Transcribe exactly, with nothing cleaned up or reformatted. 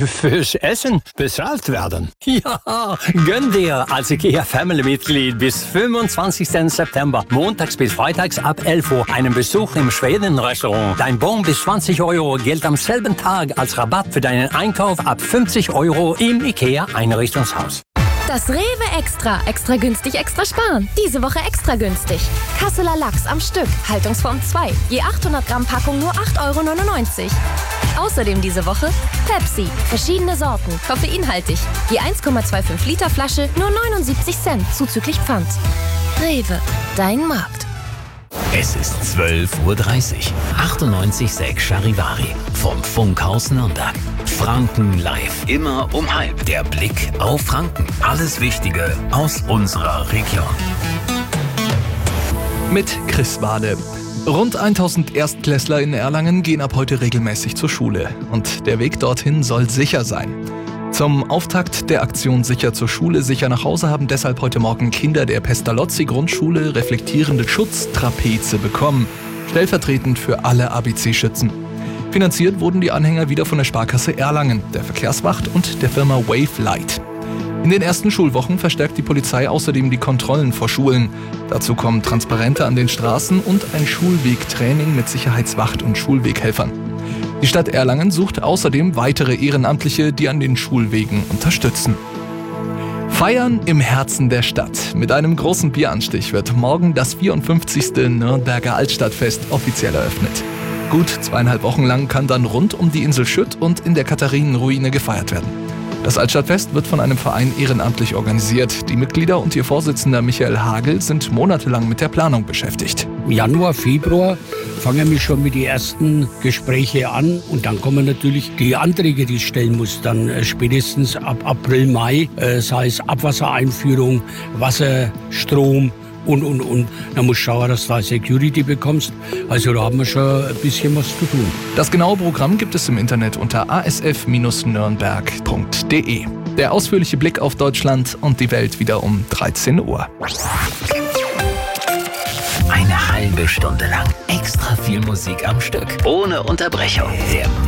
fürs Essen bezahlt werden. Ja, gönn dir als IKEA Family-Mitglied bis fünfundzwanzigsten September, montags bis freitags ab elf Uhr, einen Besuch im Schweden-Restaurant. Dein Bon bis zwanzig Euro gilt am selben Tag als Rabatt für deinen Einkauf ab fünfzig Euro im IKEA Einrichtungshaus. Das Rewe Extra. Extra günstig, extra sparen. Diese Woche extra günstig. Kasseler Lachs am Stück. Haltungsform zwei. Je achthundert Gramm Packung nur acht Euro neunundneunzig. Außerdem diese Woche Pepsi. Verschiedene Sorten. Koffeinhaltig. Je eins Komma fünfundzwanzig Liter Flasche nur neunundsiebzig Cent. Zuzüglich Pfand. Rewe. Dein Markt. Es ist zwölf Uhr dreißig. achtundneunzig Komma sechs Charivari. Vom Funkhaus Nürnberg. Franken live. Immer um halb. Der Blick auf Franken. Alles Wichtige aus unserer Region. Mit Chris Wade. Rund tausend Erstklässler in Erlangen gehen ab heute regelmäßig zur Schule. Und der Weg dorthin soll sicher sein. Zum Auftakt der Aktion Sicher zur Schule, sicher nach Hause haben deshalb heute Morgen Kinder der Pestalozzi-Grundschule reflektierende Schutztrapeze bekommen. Stellvertretend für alle A B C-Schützen. Finanziert wurden die Anhänger wieder von der Sparkasse Erlangen, der Verkehrswacht und der Firma Wave Light. In den ersten Schulwochen verstärkt die Polizei außerdem die Kontrollen vor Schulen. Dazu kommen Transparente an den Straßen und ein Schulwegtraining mit Sicherheitswacht und Schulweghelfern. Die Stadt Erlangen sucht außerdem weitere Ehrenamtliche, die an den Schulwegen unterstützen. Feiern im Herzen der Stadt. Mit einem großen Bieranstich wird morgen das vierundfünfzigste Nürnberger Altstadtfest offiziell eröffnet. Gut zweieinhalb Wochen lang kann dann rund um die Insel Schütt und in der Katharinenruine gefeiert werden. Das Altstadtfest wird von einem Verein ehrenamtlich organisiert. Die Mitglieder und ihr Vorsitzender Michael Hagel sind monatelang mit der Planung beschäftigt. Im Januar, Februar fangen wir schon mit den ersten Gesprächen an und dann kommen natürlich die Anträge, die ich stellen muss. Dann äh, spätestens ab April, Mai, äh, sei es Abwassereinführung, Wasser, Strom und, und, und. Dann musst du schauen, dass du da Security bekommst. Also da haben wir schon ein bisschen was zu tun. Das genaue Programm gibt es im Internet unter a s f Bindestrich nürnberg punkt d e. Der ausführliche Blick auf Deutschland und die Welt wieder um dreizehn Uhr. Eine halbe Stunde lang extra viel Musik am Stück. Ohne Unterbrechung. Der